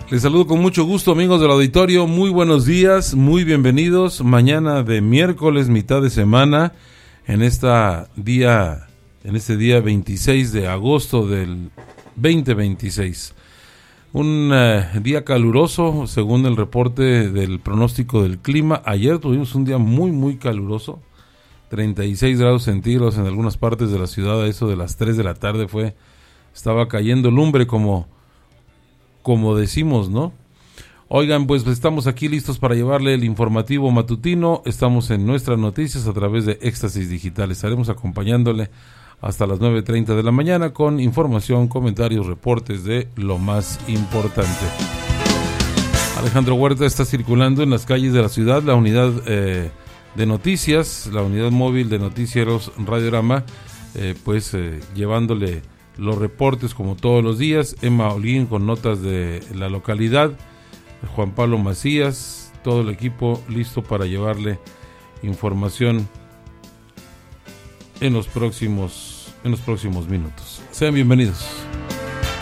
Les saludo con mucho gusto, amigos del auditorio. Muy buenos días, muy bienvenidos. Mañana de miércoles, mitad de semana, en este día 26 de agosto del 2026. Un día caluroso, según el reporte del pronóstico del clima. Ayer tuvimos un día muy caluroso, 36 grados centígrados en algunas partes de la ciudad. A eso de las 3 de la tarde estaba cayendo lumbre como decimos, ¿no? Oigan, pues estamos aquí listos para llevarle el informativo matutino. Estamos en nuestras noticias a través de Éxtasis Digital. Estaremos acompañándole hasta las 9:30 de la mañana con información, comentarios, reportes de lo más importante. Alejandro Huerta está circulando en las calles de la ciudad, la unidad de noticias, la unidad móvil de noticieros Radiorama, llevándole los reportes como todos los días. Emma Holguín con notas de la localidad, Juan Pablo Macías, todo el equipo listo para llevarle información en los próximos minutos. Sean bienvenidos.